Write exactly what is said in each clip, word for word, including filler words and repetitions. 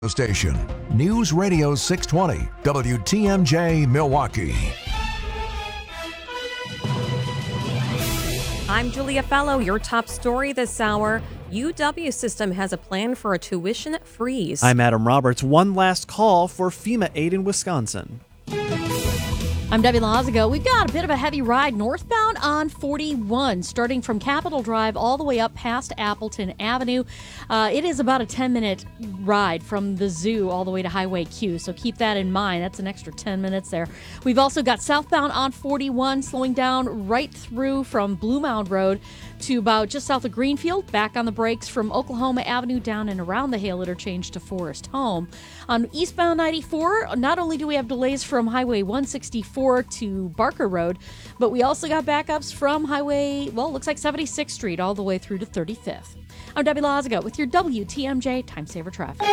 Station, News Radio six twenty, W T M J, Milwaukee. I'm Julia Fellow. Your top story this hour. U W system has a plan for a tuition freeze. I'm Adam Roberts. One last call for FEMA aid in Wisconsin. I'm Debbie Lazago. We've got a bit of a heavy ride northbound on forty-one, starting from Capitol Drive all the way up past Appleton Avenue. Uh, it is about a ten-minute ride from the zoo all the way to Highway Q, so keep that in mind. That's an extra ten minutes there. We've also got southbound on forty-one slowing down right through from Blue Mound Road to about just south of Greenfield, back on the brakes from Oklahoma Avenue down and around the Hale interchange to Forest Home. On eastbound ninety-four, not only do we have delays from Highway one sixty-four to Barker Road, but we also got backups from Highway, well, it looks like seventy-sixth Street all the way through to thirty-fifth. I'm Debbie Lazago with your W T M J Time Saver Traffic.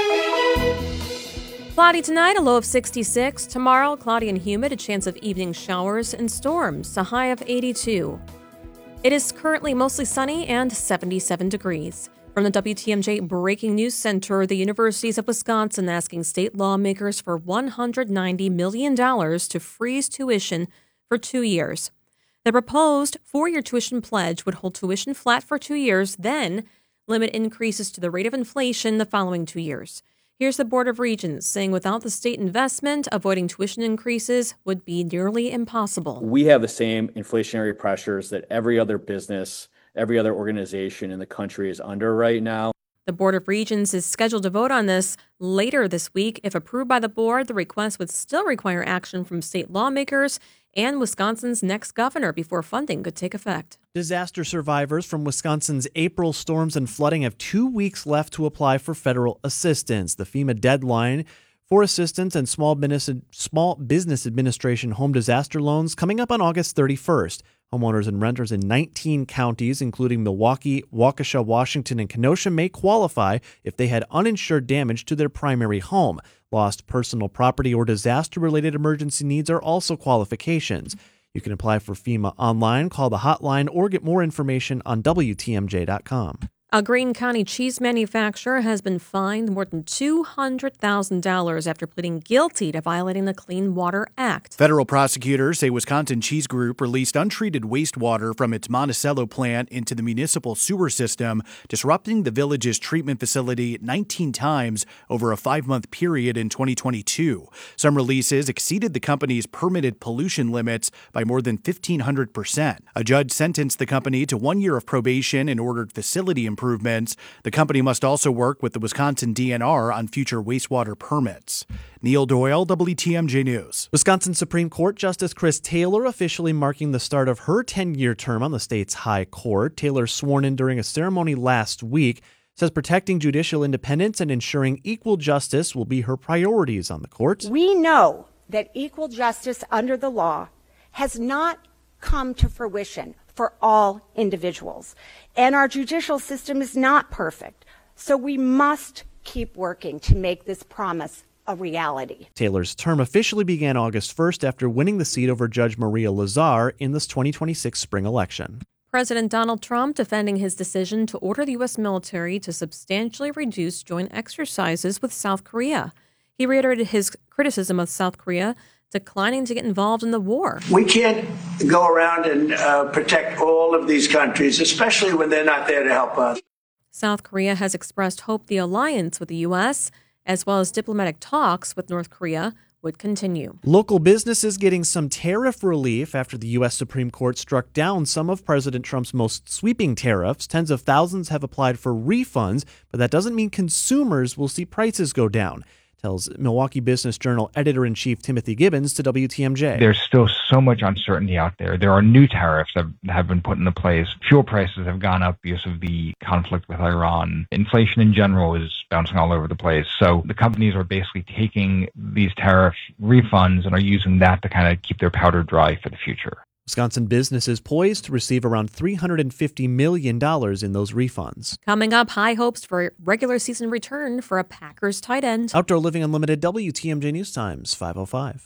Cloudy tonight, a low of sixty-six. Tomorrow, cloudy and humid, a chance of evening showers and storms, a high of eighty-two. It is currently mostly sunny and seventy-seven degrees. From the W T M J Breaking News Center, the Universities of Wisconsin asking state lawmakers for one hundred ninety million dollars to freeze tuition for two years. The proposed four-year tuition pledge would hold tuition flat for two years, then limit increases to the rate of inflation the following two years. Here's the Board of Regents saying without the state investment, avoiding tuition increases would be nearly impossible. We have the same inflationary pressures that every other business, every other organization in the country is under right now. The Board of Regents is scheduled to vote on this later this week. If approved by the board, the request would still require action from state lawmakers and Wisconsin's next governor before funding could take effect. Disaster survivors from Wisconsin's April storms and flooding have two weeks left to apply for federal assistance. The FEMA deadline for assistance and small business, small business administration home disaster loans coming up on August thirty-first. Homeowners and renters in nineteen counties, including Milwaukee, Waukesha, Washington, and Kenosha, may qualify if they had uninsured damage to their primary home. Lost personal property or disaster-related emergency needs are also qualifications. You can apply for FEMA online, call the hotline, or get more information on W T M J dot com. A Greene County cheese manufacturer has been fined more than two hundred thousand dollars after pleading guilty to violating the Clean Water Act. Federal prosecutors say Wisconsin Cheese Group released untreated wastewater from its Monticello plant into the municipal sewer system, disrupting the village's treatment facility nineteen times over a five-month period in twenty twenty-two. Some releases exceeded the company's permitted pollution limits by more than fifteen hundred percent. A judge sentenced the company to one year of probation and ordered facility improvements. Improvements. The company must also work with the Wisconsin D N R on future wastewater permits. Neil Doyle, W T M J News. Wisconsin Supreme Court Justice Chris Taylor officially marking the start of her ten-year term on the state's high court. Taylor, sworn in during a ceremony last week, says protecting judicial independence and ensuring equal justice will be her priorities on the court. We know that equal justice under the law has not come to fruition for all individuals. And our judicial system is not perfect. So we must keep working to make this promise a reality. Taylor's term officially began August first after winning the seat over Judge Maria Lazar in this twenty twenty-six spring election. President Donald Trump defending his decision to order the U S military to substantially reduce joint exercises with South Korea. He reiterated his criticism of South Korea declining to get involved in the war. We can't go around and uh, protect all of these countries, especially when they're not there to help us. South Korea has expressed hope the alliance with the U S, as well as diplomatic talks with North Korea, would continue. Local businesses getting some tariff relief after the U S Supreme Court struck down some of President Trump's most sweeping tariffs. Tens of thousands have applied for refunds, but that doesn't mean consumers will see prices go down, tells Milwaukee Business Journal editor-in-chief Timothy Gibbons to W T M J. There's still so much uncertainty out there. There are new tariffs that have been put into place. Fuel prices have gone up because of the conflict with Iran. Inflation in general is bouncing all over the place. So the companies are basically taking these tariff refunds and are using that to kind of keep their powder dry for the future. Wisconsin businesses poised to receive around three hundred fifty million dollars in those refunds. Coming up, high hopes for a regular season return for a Packers tight end. Outdoor Living Unlimited, W T M J News Times, five oh five.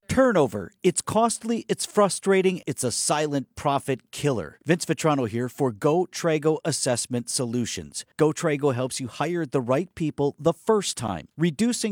Turnover. It's costly, it's frustrating, it's a silent profit killer. Vince Vitrano here for Go Trago Assessment Solutions. Go Trago helps you hire the right people the first time, reducing